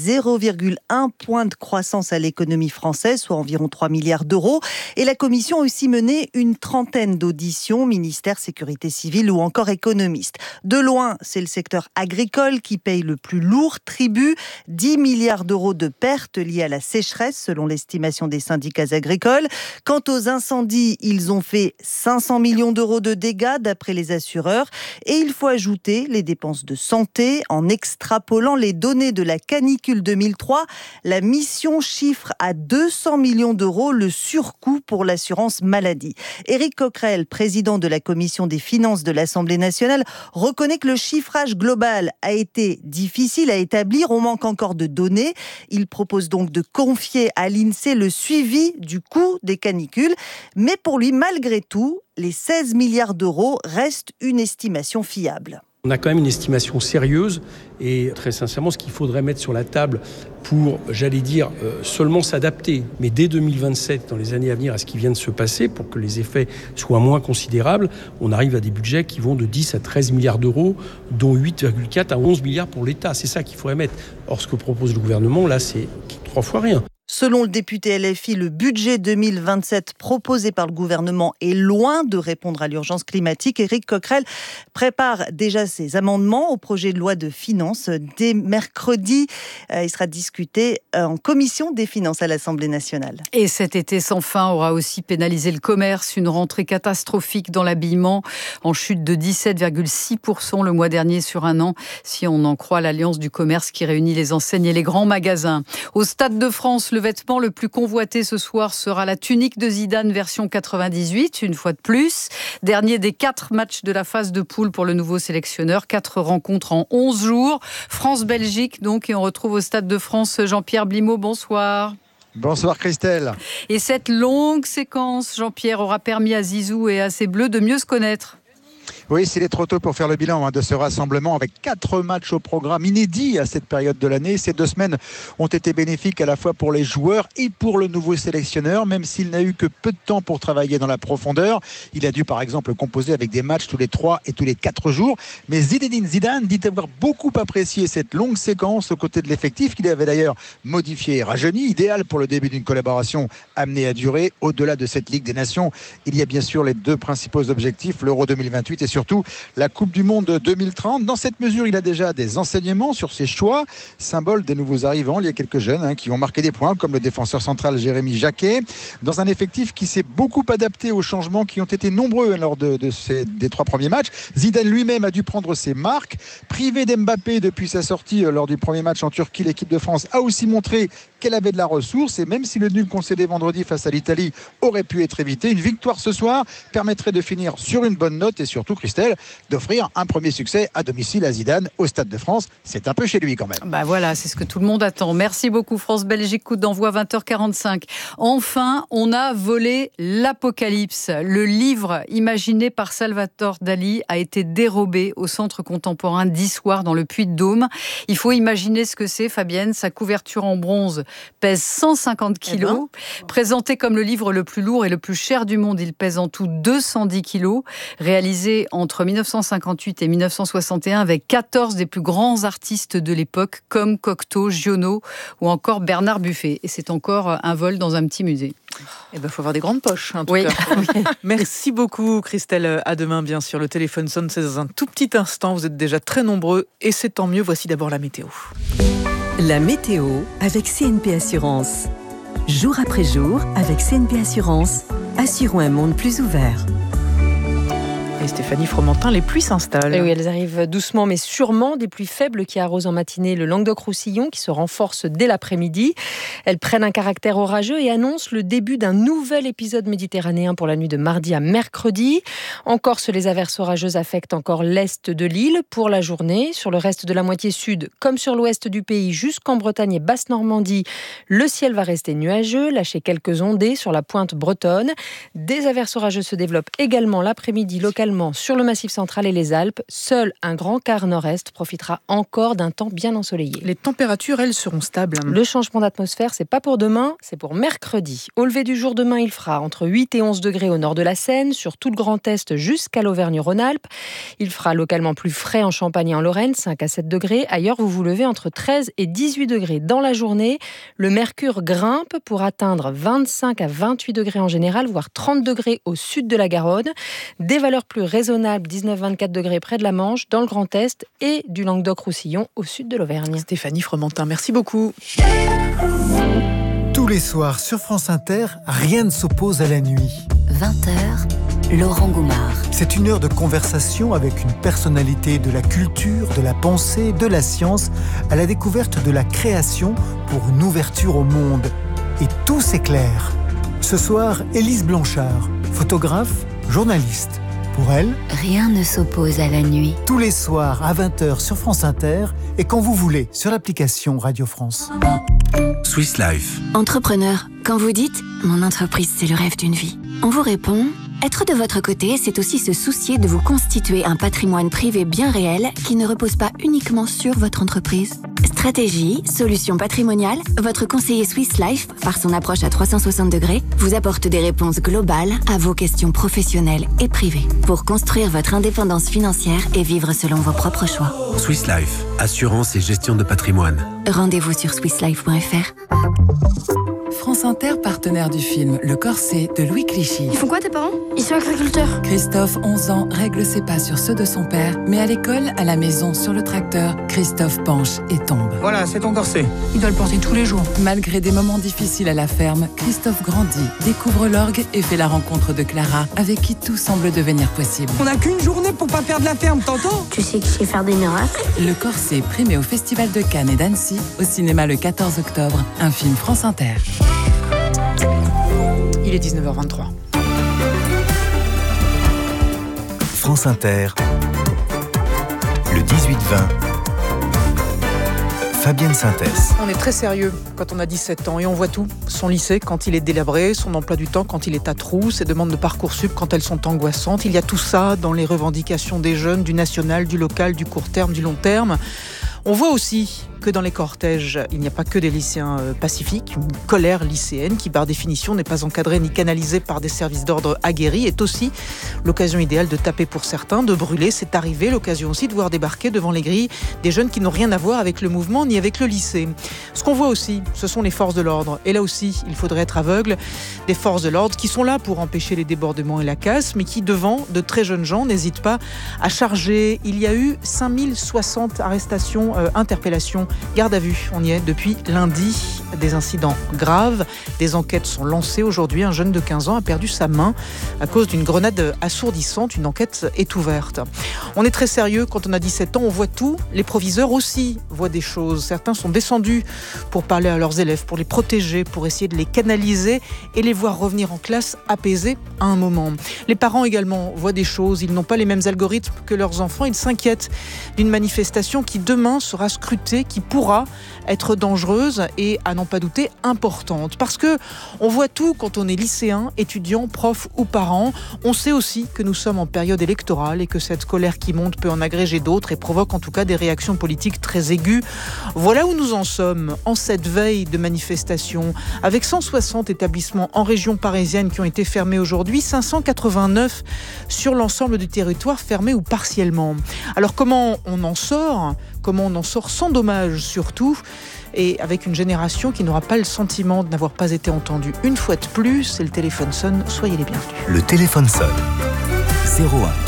0,1 point de croissance à l'économie française, soit environ 3 milliards d'euros. Et la commission a aussi mené une trentaine d'auditions, ministère, sécurité civile ou encore économistes. De loin, c'est le secteur agricole qui paye le plus lourd tribut, 10 milliards d'euros de pertes liées à la sécheresse, selon l'estimation des syndicats agricoles. Quant aux incendies, ils ont fait 500 millions d'euros de dégâts, d'après les assureurs. Et il faut ajouter les dépenses de santé. En extrapolant les données de la canicule 2003, la mission chiffre à 200 millions d'euros le surcoût pour l'assurance maladie. Éric Coquerel, président de la commission des finances de l'Assemblée nationale, reconnaît que le chiffrage global a été difficile à établir. On manque encore de données. Il propose donc de confier à l'INSEE le suivi du coût des canicules. Mais pour lui, malgré tout, les 16 milliards d'euros restent une estimation fiable. On a quand même une estimation sérieuse et très sincèrement, ce qu'il faudrait mettre sur la table pour, seulement s'adapter, mais dès 2027, dans les années à venir, à ce qui vient de se passer, pour que les effets soient moins considérables, on arrive à des budgets qui vont de 10 à 13 milliards d'euros, dont 8,4 à 11 milliards pour l'État. C'est ça qu'il faudrait mettre. Or, ce que propose le gouvernement, là, c'est 3 fois rien. Selon le député LFI, le budget 2027 proposé par le gouvernement est loin de répondre à l'urgence climatique. Éric Coquerel prépare déjà ses amendements au projet de loi de finances. Dès mercredi, il sera discuté en commission des finances à l'Assemblée nationale. Et cet été sans fin aura aussi pénalisé le commerce. Une rentrée catastrophique dans l'habillement, en chute de 17,6% le mois dernier sur un an, si on en croit l'Alliance du commerce qui réunit les enseignes et les grands magasins. Au Stade de France, le vêtement le plus convoité ce soir sera la tunique de Zidane version 98, une fois de plus. Dernier des 4 matchs de la phase de poule pour le nouveau sélectionneur. 4 rencontres en 11 jours. France-Belgique donc, et on retrouve au Stade de France Jean-Pierre Blimaud. Bonsoir. Bonsoir Christelle. Et cette longue séquence, Jean-Pierre, aura permis à Zizou et à ses Bleus de mieux se connaître. Oui, s'il est trop tôt pour faire le bilan de ce rassemblement avec 4 matchs au programme inédits à cette période de l'année. Ces 2 semaines ont été bénéfiques à la fois pour les joueurs et pour le nouveau sélectionneur, même s'il n'a eu que peu de temps pour travailler dans la profondeur. Il a dû par exemple composer avec des matchs tous les 3 et tous les 4 jours. Mais Zinedine Zidane dit avoir beaucoup apprécié cette longue séquence aux côtés de l'effectif qu'il avait d'ailleurs modifié et rajeuni, idéal pour le début d'une collaboration amenée à durer. Au-delà de cette Ligue des Nations, il y a bien sûr les 2 principaux objectifs, l'Euro 2028 et surtout la Coupe du Monde 2030. Dans cette mesure, il a déjà des enseignements sur ses choix, symbole des nouveaux arrivants. Il y a quelques jeunes qui ont marqué des points, comme le défenseur central Jérémy Jacquet, dans un effectif qui s'est beaucoup adapté aux changements qui ont été nombreux lors des 3 premiers matchs. Zidane lui-même a dû prendre ses marques. Privé d'Mbappé depuis sa sortie lors du premier match en Turquie, l'équipe de France a aussi montré qu'elle avait de la ressource, et même si le nul concédé vendredi face à l'Italie aurait pu être évité, une victoire ce soir permettrait de finir sur une bonne note et surtout, Christelle, d'offrir un premier succès à domicile à Zidane au Stade de France. C'est un peu chez lui quand même. Bah voilà, c'est ce que tout le monde attend. Merci beaucoup France-Belgique, coup d'envoi 20h45. Enfin, on a volé l'Apocalypse. Le livre imaginé par Salvatore Dali a été dérobé au Centre contemporain d'Issoire dans le Puy-de-Dôme. Il faut imaginer ce que c'est, Fabienne. Sa couverture en bronze pèse 150 kilos. Présenté comme le livre le plus lourd et le plus cher du monde, il pèse en tout 210 kilos. Réalisé entre 1958 et 1961 avec 14 des plus grands artistes de l'époque comme Cocteau, Giono ou encore Bernard Buffet. Et c'est encore un vol dans un petit musée. Eh ben, faut avoir des grandes poches, en tout cas. Merci beaucoup, Christelle. À demain, bien sûr. Le téléphone sonne, c'est dans un tout petit instant. Vous êtes déjà très nombreux et c'est tant mieux. Voici d'abord la météo. La météo avec CNP Assurance. Jour après jour, avec CNP Assurance, assurons un monde plus ouvert. Et Stéphanie Fromentin, les pluies s'installent. Et oui, elles arrivent doucement mais sûrement. Des pluies faibles qui arrosent en matinée le Languedoc-Roussillon, qui se renforcent dès l'après-midi. Elles prennent un caractère orageux et annoncent le début d'un nouvel épisode méditerranéen pour la nuit de mardi à mercredi. En Corse, les averses orageuses affectent encore l'est de l'île pour la journée. Sur le reste de la moitié sud, comme sur l'ouest du pays, jusqu'en Bretagne et Basse-Normandie, le ciel va rester nuageux, lâcher quelques ondées sur la pointe bretonne. Des averses orageuses se développent également l'après-midi localement sur le Massif central et les Alpes. Seul un grand quart nord-est profitera encore d'un temps bien ensoleillé. Les températures, elles, seront stables. Le changement d'atmosphère, c'est pas pour demain, c'est pour mercredi. Au lever du jour demain, il fera entre 8 et 11 degrés au nord de la Seine, sur tout le Grand Est jusqu'à l'Auvergne-Rhône-Alpes. Il fera localement plus frais en Champagne et en Lorraine, 5 à 7 degrés. Ailleurs, vous vous levez entre 13 et 18 degrés dans la journée. Le mercure grimpe pour atteindre 25 à 28 degrés en général, voire 30 degrés au sud de la Garonne. Des valeurs plus raisonnables, 19-24 degrés près de la Manche, dans le Grand Est et du Languedoc-Roussillon au sud de l'Auvergne. Stéphanie Fromentin, merci beaucoup. Tous les soirs sur France Inter, rien ne s'oppose à la nuit. 20h, Laurent Goumard. C'est une heure de conversation avec une personnalité de la culture, de la pensée, de la science, à la découverte de la création pour une ouverture au monde. Et tout s'éclaire. Ce soir, Élise Blanchard, photographe, journaliste. Pour elle, rien ne s'oppose à la nuit. Tous les soirs à 20h sur France Inter et quand vous voulez sur l'application Radio France. Swiss Life. Entrepreneur, quand vous dites « Mon entreprise, c'est le rêve d'une vie », on vous répond « Être de votre côté, c'est aussi se soucier de vous constituer un patrimoine privé bien réel qui ne repose pas uniquement sur votre entreprise. » Stratégie, solutions patrimoniales, votre conseiller Swiss Life, par son approche à 360 degrés, vous apporte des réponses globales à vos questions professionnelles et privées pour construire votre indépendance financière et vivre selon vos propres choix. Swiss Life, assurance et gestion de patrimoine. Rendez-vous sur swisslife.fr. France Inter, partenaire du film Le Corset de Louis Clichy. Ils font quoi tes parents? Ils sont agriculteurs. Christophe, 11 ans, règle ses pas sur ceux de son père, mais à l'école, à la maison, sur le tracteur, Christophe penche et tombe. Voilà, c'est ton corset. Il doit le porter tous les jours. Malgré des moments difficiles à la ferme, Christophe grandit, découvre l'orgue et fait la rencontre de Clara, avec qui tout semble devenir possible. On n'a qu'une journée pour pas perdre la ferme, t'entends? Tu sais que je sais faire des miracles. Le Corset, primé au Festival de Cannes et d'Annecy, au cinéma le 14 octobre, un film France Inter. Il est 19h23. France Inter, le 18-20, Fabienne Synthèse. On est très sérieux quand on a 17 ans et on voit tout. Son lycée quand il est délabré, son emploi du temps quand il est à trous, ses demandes de Parcoursup quand elles sont angoissantes. Il y a tout ça dans les revendications des jeunes, du national, du local, du court terme, du long terme. On voit aussi que dans les cortèges, il n'y a pas que des lycéens pacifiques. Une colère lycéenne qui, par définition, n'est pas encadrée ni canalisée par des services d'ordre aguerris, est aussi l'occasion idéale de taper pour certains, de brûler. C'est arrivé, l'occasion aussi de voir débarquer devant les grilles des jeunes qui n'ont rien à voir avec le mouvement ni avec le lycée. Ce qu'on voit aussi, ce sont les forces de l'ordre. Et là aussi, il faudrait être aveugle. Des forces de l'ordre qui sont là pour empêcher les débordements et la casse, mais qui, devant de très jeunes gens, n'hésitent pas à charger. Il y a eu 5060 arrestations, interpellations, garde à vue. On y est depuis lundi. Des incidents graves. Des enquêtes sont lancées aujourd'hui. Un jeune de 15 ans a perdu sa main à cause d'une grenade assourdissante. Une enquête est ouverte. On est très sérieux quand on a 17 ans. On voit tout. Les proviseurs aussi voient des choses. Certains sont descendus pour parler à leurs élèves, pour les protéger, pour essayer de les canaliser et les voir revenir en classe apaisés à un moment. Les parents également voient des choses. Ils n'ont pas les mêmes algorithmes que leurs enfants. Ils s'inquiètent d'une manifestation qui demain sera scrutée, qui pourra être dangereuse et, à n'en pas douter, importante. Parce que on voit tout quand on est lycéen, étudiant, prof ou parent. On sait aussi que nous sommes en période électorale et que cette colère qui monte peut en agréger d'autres et provoque en tout cas des réactions politiques très aiguës. Voilà où nous en sommes en cette veille de manifestation, avec 160 établissements en région parisienne qui ont été fermés aujourd'hui, 589 sur l'ensemble du territoire fermés ou partiellement. Alors comment on en sort ? Comment on en sort sans dommage surtout, et avec une génération qui n'aura pas le sentiment de n'avoir pas été entendue une fois de plus. Et le téléphone sonne, soyez les bienvenus. Le téléphone sonne. 01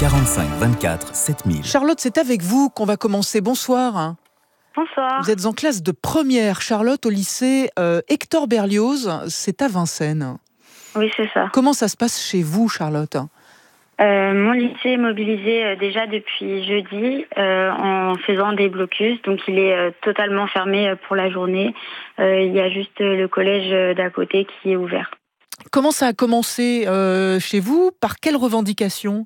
45 24 7000. Charlotte, c'est avec vous qu'on va commencer. Bonsoir. Bonsoir. Vous êtes en classe de première, Charlotte, au lycée Hector Berlioz, c'est à Vincennes. Oui, c'est ça. Comment ça se passe chez vous, Charlotte ? Mon lycée est mobilisé déjà depuis jeudi en faisant des blocus, donc il est totalement fermé pour la journée. Il y a juste le collège d'à côté qui est ouvert. Comment ça a commencé chez vous? Par quelles revendications?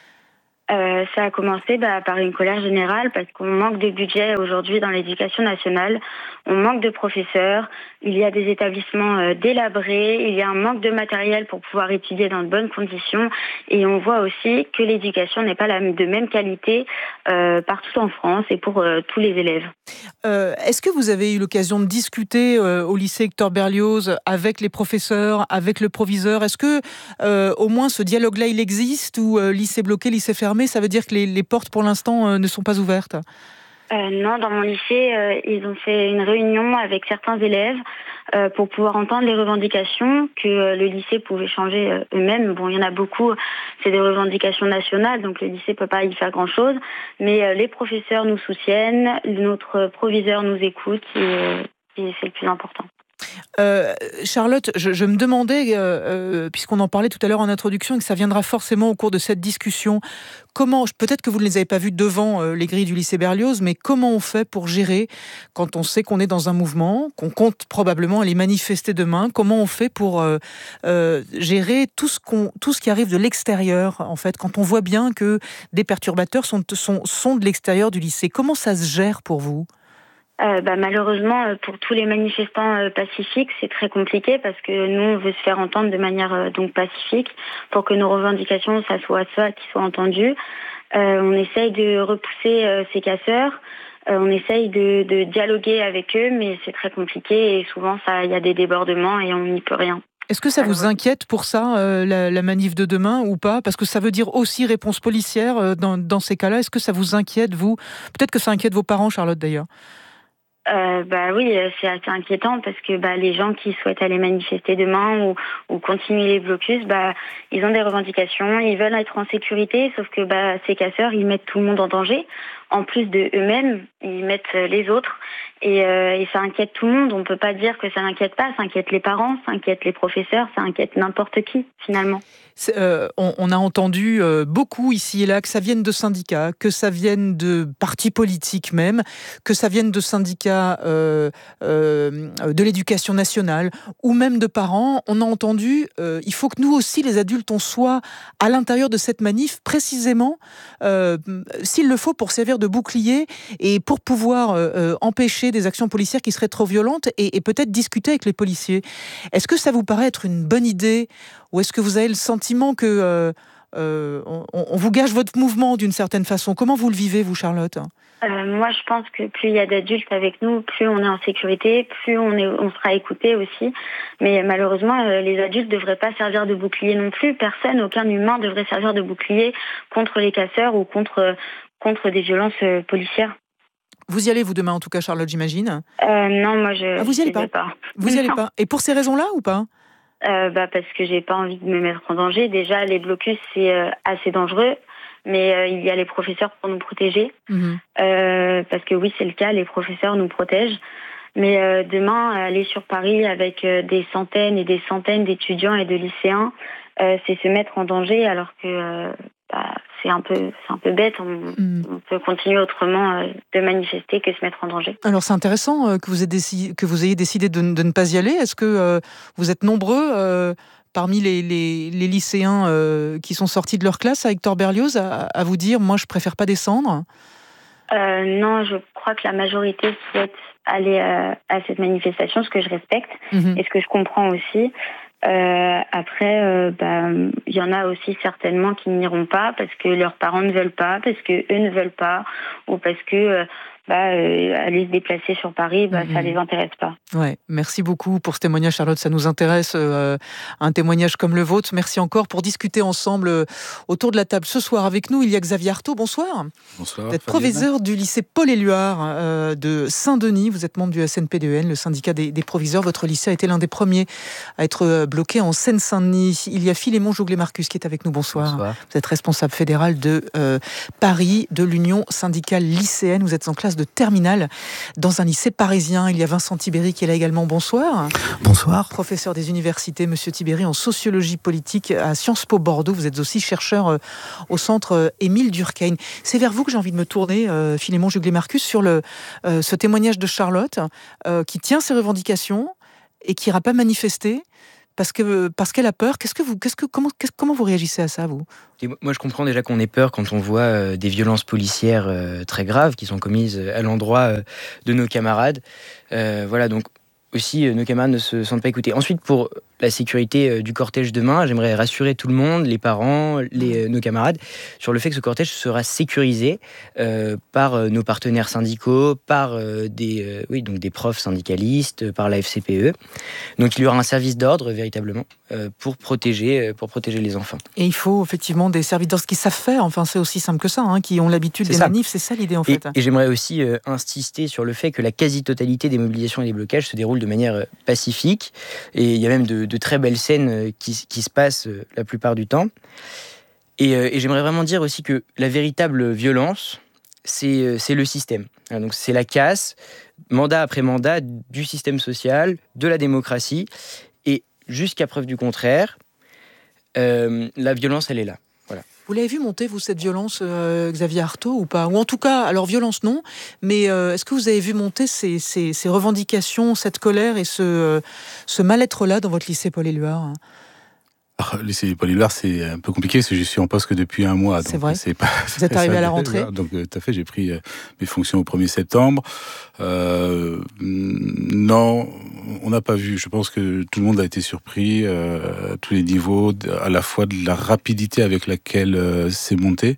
Ça a commencé par une colère générale parce qu'on manque de budget aujourd'hui dans l'éducation nationale, on manque de professeurs, il y a des établissements délabrés, il y a un manque de matériel pour pouvoir étudier dans de bonnes conditions et on voit aussi que l'éducation n'est pas de même qualité partout en France et pour tous les élèves. Est-ce que vous avez eu l'occasion de discuter au lycée Hector Berlioz avec les professeurs, avec le proviseur? Est-ce que au moins ce dialogue-là il existe ou lycée bloqué, lycée fermé, ça veut dire que les portes pour l'instant ne sont pas ouvertes? Non, dans mon lycée, ils ont fait une réunion avec certains élèves pour pouvoir entendre les revendications que le lycée pouvait changer eux-mêmes. Bon, il y en a beaucoup, c'est des revendications nationales, donc le lycée peut pas y faire grand-chose. Mais les professeurs nous soutiennent, notre proviseur nous écoute et c'est le plus important. Charlotte, je me demandais, puisqu'on en parlait tout à l'heure en introduction et que ça viendra forcément au cours de cette discussion, peut-être que vous ne les avez pas vus devant les grilles du lycée Berlioz, mais comment on fait pour gérer quand on sait qu'on est dans un mouvement, qu'on compte probablement aller manifester demain? Comment on fait pour gérer tout ce qui arrive de l'extérieur, en fait, quand on voit bien que des perturbateurs sont de l'extérieur du lycée? Comment ça se gère pour vous? Malheureusement, pour tous les manifestants pacifiques, c'est très compliqué parce que nous, on veut se faire entendre de manière donc pacifique pour que nos revendications, qui soient entendues. On essaye de repousser ces casseurs. On essaye de dialoguer avec eux, mais c'est très compliqué et souvent, il y a des débordements et on n'y peut rien. Est-ce que ça vous inquiète pour ça, la manif de demain ou pas? Parce que ça veut dire aussi réponse policière dans ces cas-là. Est-ce que ça vous inquiète, vous? Peut-être que ça inquiète vos parents, Charlotte, d'ailleurs. Oui, c'est assez inquiétant parce que les gens qui souhaitent aller manifester demain ou continuer les blocus, ils ont des revendications, ils veulent être en sécurité, sauf que ces casseurs, ils mettent tout le monde en danger. En plus de eux-mêmes, ils mettent les autres et ça inquiète tout le monde. On peut pas dire que ça n'inquiète pas, ça inquiète les parents, ça inquiète les professeurs, ça inquiète n'importe qui finalement. On a entendu beaucoup ici et là que ça vienne de syndicats, que ça vienne de partis politiques même, que ça vienne de syndicats de l'éducation nationale ou même de parents. On a entendu il faut que nous aussi les adultes on soit à l'intérieur de cette manif précisément s'il le faut pour servir de bouclier et pour pouvoir empêcher des actions policières qui seraient trop violentes et peut-être discuter avec les policiers. Est-ce que ça vous paraît être une bonne idée ou est-ce que vous avez le sentiment que on vous gâche votre mouvement d'une certaine façon? Comment vous le vivez, vous, Charlotte? Moi, je pense que plus il y a d'adultes avec nous, plus on est en sécurité, plus on sera écouté aussi. Mais malheureusement, les adultes ne devraient pas servir de bouclier non plus. Personne, aucun humain devrait servir de bouclier contre les casseurs ou contre des violences policières. Vous y allez, vous, demain, en tout cas, Charlotte, j'imagine? Non, moi, vous y allez pas. Vous y allez pas. Et pour ces raisons-là ou pas? Parce que j'ai pas envie de me mettre en danger. Déjà, les blocus, c'est assez dangereux. Mais il y a les professeurs pour nous protéger. Parce que oui, c'est le cas, les professeurs nous protègent. Mais demain, aller sur Paris avec des centaines et des centaines d'étudiants et de lycéens, c'est se mettre en danger alors que c'est un peu bête. On peut continuer autrement de manifester que se mettre en danger. Alors c'est intéressant que vous ayez décidé de ne pas y aller. Est-ce que vous êtes nombreux parmi les lycéens qui sont sortis de leur classe à Hector Berlioz à vous dire « moi je préfère pas descendre » Non, je crois que la majorité souhaite aller à cette manifestation, ce que je respecte et ce que je comprends aussi. Après, il y en a aussi certainement qui n'iront pas parce que leurs parents ne veulent pas, parce que eux ne veulent pas, ou parce que aller se déplacer sur Paris, ça les intéresse pas. Ouais, merci beaucoup pour ce témoignage, Charlotte. Ça nous intéresse, un témoignage comme le vôtre. Merci encore pour discuter ensemble autour de la table. Ce soir avec nous, il y a Xavier Artaud. Bonsoir. Bonsoir. Vous êtes proviseur du lycée Paul-Éluard de Saint-Denis. Vous êtes membre du SNPDEN, le syndicat des proviseurs. Votre lycée a été l'un des premiers à être bloqué en Seine-Saint-Denis. Il y a Philémon Jouglet-Marcus qui est avec nous. Bonsoir. Bonsoir. Vous êtes responsable fédéral de Paris, de l'Union syndicale lycéenne. Vous êtes en classe de terminale dans un lycée parisien. Il y a Vincent Tibéri qui est là également. Bonsoir. Bonsoir. Professeur des universités, Monsieur Tibéri, en sociologie politique à Sciences Po Bordeaux. Vous êtes aussi chercheur au centre Émile Durkheim. C'est vers vous que j'ai envie de me tourner, Philémon Juglet-Marcus, sur ce témoignage de Charlotte qui tient ses revendications et qui n'ira pas manifester parce qu'elle a peur. Comment vous réagissez à ça, vous ? Et moi, je comprends déjà qu'on ait peur quand on voit des violences policières très graves qui sont commises à l'endroit de nos camarades. Voilà, donc aussi, nos camarades ne se sentent pas écoutés. Ensuite, pour la sécurité du cortège demain, j'aimerais rassurer tout le monde, les parents, nos camarades, sur le fait que ce cortège sera sécurisé par nos partenaires syndicaux, par des profs syndicalistes, par la FCPE. Donc il y aura un service d'ordre, véritablement, pour protéger les enfants. Et il faut effectivement des services d'ordre qui savent faire, enfin c'est aussi simple que ça, qui ont l'habitude des manifs, c'est ça l'idée en fait. Et j'aimerais aussi insister sur le fait que la quasi-totalité des mobilisations et des blocages se déroulent de manière pacifique, et il y a même de très belles scènes qui se passent la plupart du temps. Et j'aimerais vraiment dire aussi que la véritable violence, c'est le système. Donc c'est la casse, mandat après mandat, du système social, de la démocratie, et jusqu'à preuve du contraire, la violence, elle est là. Voilà. Vous l'avez vu monter, vous, cette violence, Xavier Artaud, ou pas ? Ou en tout cas, alors violence non, mais est-ce que vous avez vu monter ces revendications, cette colère et ce mal-être-là dans votre lycée Paul-Éluard ? Le lycée Paul-Éluard, c'est un peu compliqué parce que je suis en poste que depuis un mois. C'est vrai. Vous êtes arrivé à la rentrée. Donc, tout à fait, j'ai pris mes fonctions au 1er septembre. Non, on n'a pas vu. Je pense que tout le monde a été surpris à tous les niveaux, à la fois de la rapidité avec laquelle c'est monté.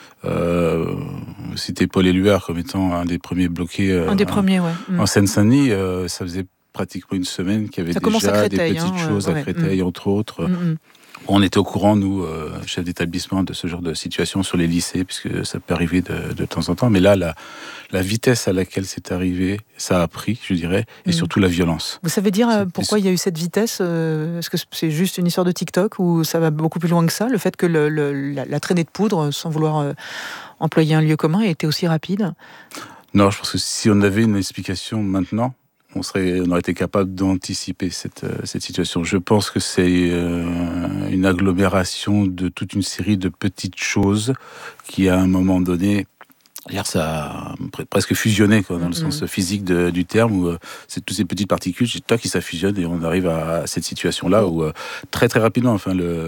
C'était Paul-Éluard comme étant un des premiers bloqués. Un des premiers, ouais. En Seine-Saint-Denis, ça faisait pratiquement une semaine qu'il y avait déjà des petites choses à Créteil, entre autres. On était au courant, nous, chefs d'établissement, de ce genre de situation sur les lycées, puisque ça peut arriver de temps en temps. Mais là, la vitesse à laquelle c'est arrivé, ça a pris, je dirais, et surtout la violence. Vous savez dire pourquoi il y a eu cette vitesse ? Est-ce que c'est juste une histoire de TikTok ou ça va beaucoup plus loin que ça ? Le fait que la traînée de poudre, sans vouloir employer un lieu commun, ait été aussi rapide ? Non, je pense que si on avait une explication maintenant, on aurait été capable d'anticiper cette situation. Je pense que c'est une agglomération de toute une série de petites choses qui, à un moment donné, ça a presque fusionné, dans le sens physique du terme, où c'est toutes ces petites particules qui ça fusionne et on arrive à cette situation-là où très très rapidement,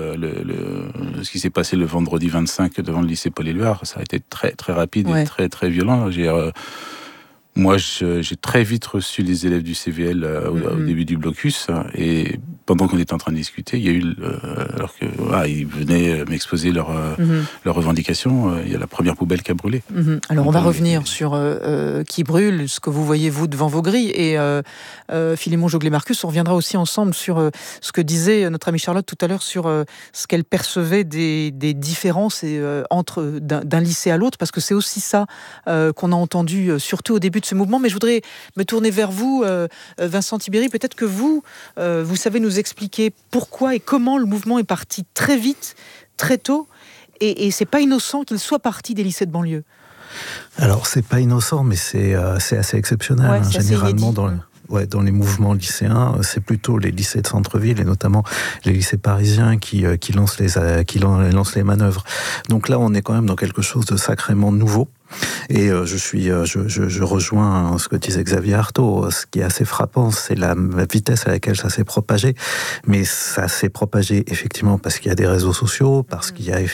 ce qui s'est passé le vendredi 25 devant le lycée Paul-Éluard, ça a été très très rapide et très très violent. Moi, j'ai très vite reçu les élèves du CVL au début du blocus, et pendant qu'on était en train de discuter, il y a eu, alors que ils venaient m'exposer leurs revendications, il y a la première poubelle qui a brûlé. Alors on va revenir sur qui brûle, ce que vous voyez vous devant vos grilles, et Philémon Juglet-Marcus, on reviendra aussi ensemble sur ce que disait notre amie Charlotte tout à l'heure sur ce qu'elle percevait des différences entre d'un lycée à l'autre, parce que c'est aussi ça qu'on a entendu, surtout au début de ce mouvement. Mais je voudrais me tourner vers vous, Vincent Tibéri. Peut-être que vous savez nous expliquer pourquoi et comment le mouvement est parti très vite, très tôt, et c'est pas innocent qu'il soit parti des lycées de banlieue. Alors, c'est pas innocent, mais c'est assez exceptionnel. Généralement, dans les mouvements lycéens, c'est plutôt les lycées de centre-ville et notamment les lycées parisiens qui lancent les manœuvres. Donc là, on est quand même dans quelque chose de sacrément nouveau. Et je rejoins ce que disait Xavier Artaud. Ce qui est assez frappant, c'est la vitesse à laquelle ça s'est propagé. Mais ça s'est propagé effectivement parce qu'il y a des réseaux sociaux, parce qu'il y a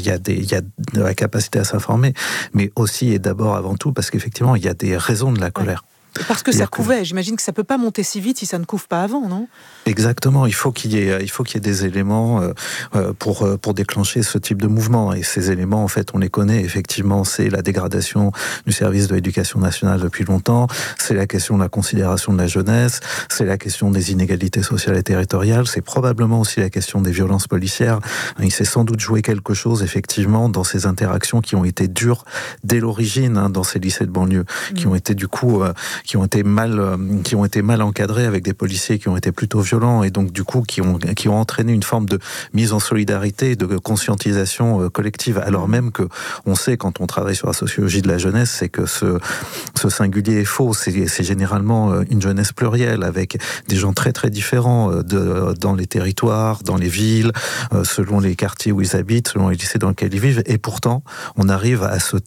de la capacité à s'informer, mais aussi et d'abord avant tout parce qu'effectivement il y a des raisons de la colère. Et parce que ça couvait, j'imagine que ça peut pas monter si vite si ça ne couve pas avant, non ? Exactement, il faut qu'il y ait des éléments pour déclencher ce type de mouvement. Et ces éléments, en fait, on les connaît. Effectivement, c'est la dégradation du service de l'éducation nationale depuis longtemps, c'est la question de la considération de la jeunesse, c'est la question des inégalités sociales et territoriales, c'est probablement aussi la question des violences policières. Il s'est sans doute joué quelque chose, effectivement, dans ces interactions qui ont été dures dès l'origine, dans ces lycées de banlieue, qui ont été du coup... qui ont été mal encadrés avec des policiers qui ont été plutôt violents. violents et donc du coup qui ont entraîné une forme de mise en solidarité, de conscientisation collective, alors même que on sait quand on travaille sur la sociologie de la jeunesse, c'est que ce singulier est faux. C'est généralement une jeunesse plurielle avec des gens très très différents dans les territoires, dans les villes, selon les quartiers où ils habitent, selon les lycées dans lesquels ils vivent, et pourtant on arrive à cette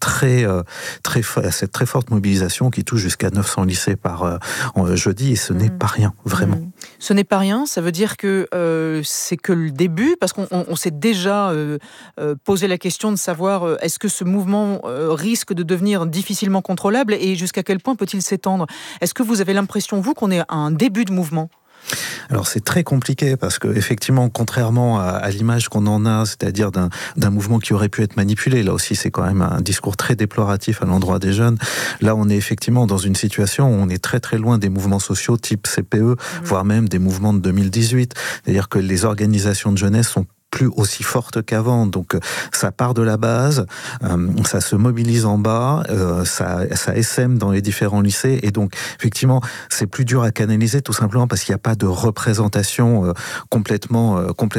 très forte mobilisation qui touche jusqu'à 900 lycées par jeudi, et ce n'est pas rien, vraiment. Ce n'est pas rien, ça veut dire que c'est que le début, parce qu'on s'est déjà posé la question de savoir est-ce que ce mouvement risque de devenir difficilement contrôlable et jusqu'à quel point peut-il s'étendre. Est-ce que vous avez l'impression, vous, qu'on est à un début de mouvement ? Alors c'est très compliqué parce que effectivement, contrairement à l'image qu'on en a, c'est-à-dire d'un mouvement qui aurait pu être manipulé, là aussi c'est quand même un discours très déploratif à l'endroit des jeunes. Là on est effectivement dans une situation où on est très très loin des mouvements sociaux type CPE, voire même des mouvements de 2018. C'est-à-dire que les organisations de jeunesse sont plus aussi forte qu'avant, donc ça part de la base, ça se mobilise en bas, ça essaime dans les différents lycées, et donc effectivement c'est plus dur à canaliser tout simplement parce qu'il n'y a pas de représentation complètement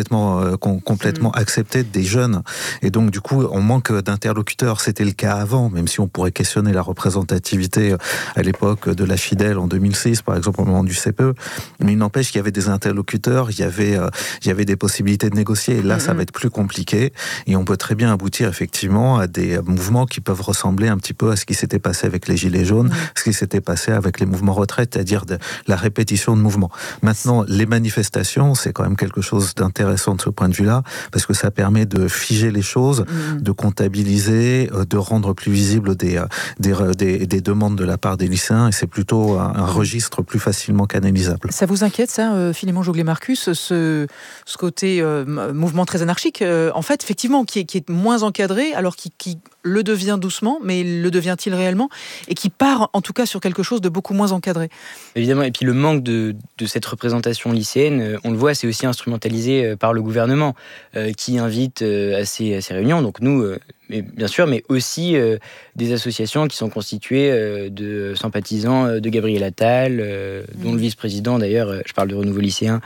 acceptée des jeunes, et donc du coup on manque d'interlocuteurs. C'était le cas avant, même si on pourrait questionner la représentativité à l'époque de la Fidèle en 2006 par exemple au moment du CPE, mais il n'empêche qu'il y avait des interlocuteurs, il y avait des possibilités de négocier. Là, ça va être plus compliqué et on peut très bien aboutir effectivement à des mouvements qui peuvent ressembler un petit peu à ce qui s'était passé avec les Gilets jaunes, ce qui s'était passé avec les mouvements retraite, c'est-à-dire de la répétition de mouvements. Maintenant, les manifestations, c'est quand même quelque chose d'intéressant de ce point de vue-là, parce que ça permet de figer les choses, de comptabiliser, de rendre plus visibles des demandes de la part des lycéens, et c'est plutôt un registre plus facilement canalisable. Ça vous inquiète, ça, Philémon Jouglet-Marcus, ce côté mouvement très anarchique, en fait, effectivement, qui est moins encadré, alors qui le devient doucement, mais le devient-il réellement, et qui part en tout cas sur quelque chose de beaucoup moins encadré. Évidemment, et puis le manque de cette représentation lycéenne, on le voit, c'est aussi instrumentalisé par le gouvernement, qui invite à ces réunions, donc nous, bien sûr, mais aussi des associations qui sont constituées de sympathisants de Gabriel Attal, dont le vice-président d'ailleurs, je parle de Renouveau lycéen,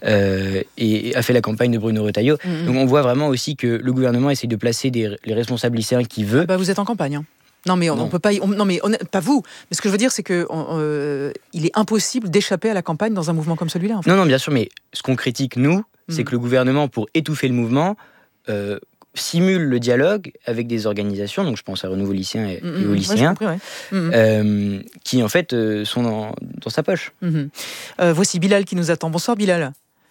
et a fait la campagne de Bruno Retailleau. Donc on voit vraiment aussi que le gouvernement essaie de placer les responsables lycéens qui veut. Vous êtes en campagne, hein. Non, mais on peut pas. Pas vous. Mais ce que je veux dire, c'est que il est impossible d'échapper à la campagne dans un mouvement comme celui-là. En fait. Non, bien sûr. Mais ce qu'on critique nous, c'est que le gouvernement, pour étouffer le mouvement, simule le dialogue avec des organisations. Donc, je pense à Renouveau lycéen et aux lycéens, qui en fait sont dans sa poche. Voici Bilal qui nous attend. Bonsoir, Bilal.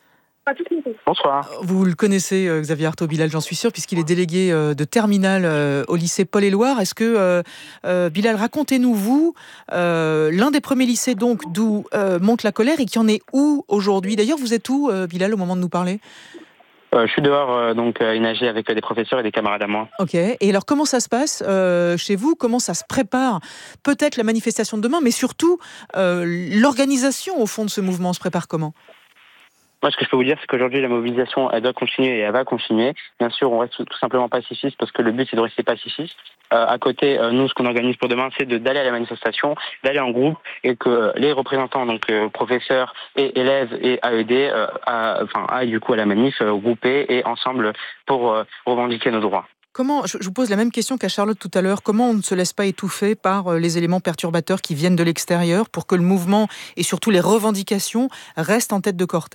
Bonsoir. Vous le connaissez, Xavier Artaud, Bilal, j'en suis sûr, puisqu'il est délégué de terminale au lycée Paul-et-Loire. Est-ce que, Bilal, racontez-nous, vous, l'un des premiers lycées donc, d'où monte la colère et qui en est où aujourd'hui ? D'ailleurs, vous êtes où, Bilal, au moment de nous parler ? Je suis dehors, donc à nager avec des professeurs et des camarades à moi. Ok. Et alors, comment ça se passe chez vous ? Comment ça se prépare ? Peut-être la manifestation de demain, mais surtout, l'organisation, au fond, de ce mouvement se prépare comment ? Moi, ce que je peux vous dire, c'est qu'aujourd'hui, la mobilisation, elle doit continuer et elle va continuer. Bien sûr, on reste tout simplement pacifiste parce que le but, c'est de rester pacifiste. À côté, nous, ce qu'on organise pour demain, c'est d'aller à la manifestation, d'aller en groupe et que les représentants, donc professeurs et élèves et AED, aillent du coup à la manif, groupés et ensemble pour revendiquer nos droits. Comment, je vous pose la même question qu'à Charlotte tout à l'heure, comment on ne se laisse pas étouffer par les éléments perturbateurs qui viennent de l'extérieur pour que le mouvement et surtout les revendications restent en tête de cortège ?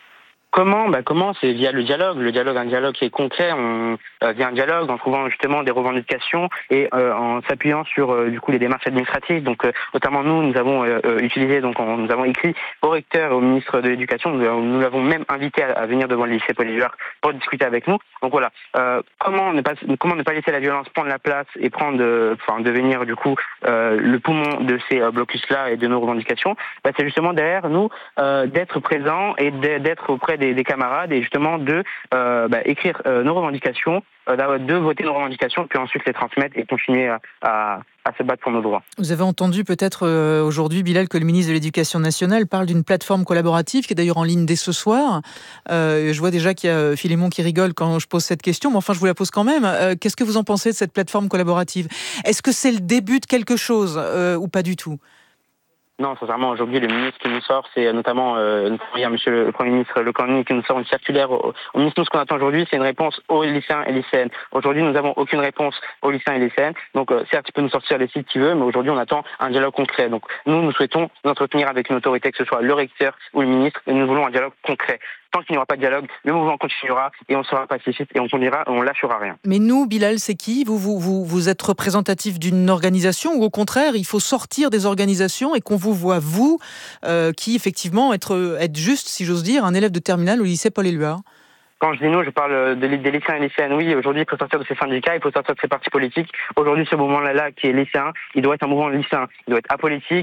Comment c'est via le dialogue, un dialogue qui est concret, via un dialogue en trouvant justement des revendications et en s'appuyant sur du coup les démarches administratives. Donc notamment nous avons utilisé, nous avons écrit au recteur et au ministre de l'Éducation, nous l'avons même invité à venir devant le lycée Paul-et-Loire pour discuter avec nous. Donc voilà, comment ne pas laisser la violence prendre la place et devenir du coup le poumon de ces blocus-là et de nos revendications. C'est justement derrière nous d'être présents et d'être auprès des camarades et justement de écrire nos revendications, de voter nos revendications, puis ensuite les transmettre et continuer à se battre pour nos droits. Vous avez entendu peut-être aujourd'hui, Bilal, que le ministre de l'Éducation nationale parle d'une plateforme collaborative qui est d'ailleurs en ligne dès ce soir. Je vois déjà qu'il y a Philémon qui rigole quand je pose cette question, mais enfin je vous la pose quand même. Qu'est-ce que vous en pensez de cette plateforme collaborative ? Est-ce que c'est le début de quelque chose ou pas du tout ? Non, sincèrement, aujourd'hui, le ministre qui nous sort, c'est notamment hier, monsieur le Premier ministre Le Cornu, qui nous sort une circulaire au ministre. Nous, ce qu'on attend aujourd'hui, c'est une réponse aux lycéens et lycéennes. Aujourd'hui, nous n'avons aucune réponse aux lycéens et lycéennes. Donc, certes, il peut nous sortir les sites qu'il veut, mais aujourd'hui, on attend un dialogue concret. Donc, nous souhaitons nous entretenir avec une autorité, que ce soit le recteur ou le ministre, et nous voulons un dialogue concret. Tant qu'il n'y aura pas de dialogue, le mouvement continuera et on sera pacifiste et on lâchera rien. Mais nous, Bilal Seki, vous êtes représentatif d'une organisation ou au contraire, il faut sortir des organisations et qu'on vous voit, vous, qui effectivement être juste, si j'ose dire, un élève de terminale au lycée Paul-Éluard? Quand je dis nous, je parle des lycéens et lycéennes. Oui, aujourd'hui, il faut sortir de ces syndicats, il faut sortir de ces partis politiques. Aujourd'hui, ce mouvement-là, qui est lycéen, il doit être un mouvement lycéen. Il doit être apolitique.